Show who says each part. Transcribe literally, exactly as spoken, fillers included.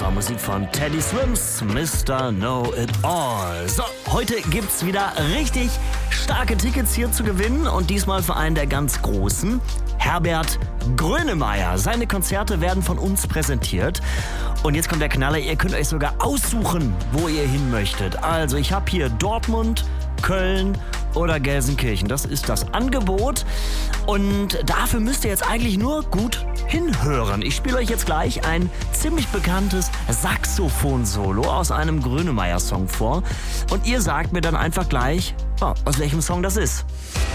Speaker 1: war Musik von Teddy Swims, Mister Know It All. So, heute gibt's wieder richtig starke Tickets hier zu gewinnen und diesmal für einen der ganz Großen, Herbert Grönemeyer. Seine Konzerte werden von uns präsentiert. Und jetzt kommt der Knaller, ihr könnt euch sogar aussuchen, wo ihr hin möchtet. Also ich habe hier Dortmund, Köln oder Gelsenkirchen. Das ist das Angebot. Und dafür müsst ihr jetzt eigentlich nur gut hinhören. Ich spiele euch jetzt gleich ein ziemlich bekanntes Saxophon-Solo aus einem Grönemeyer-Song vor. Und ihr sagt mir dann einfach gleich, oh, aus welchem Song das ist.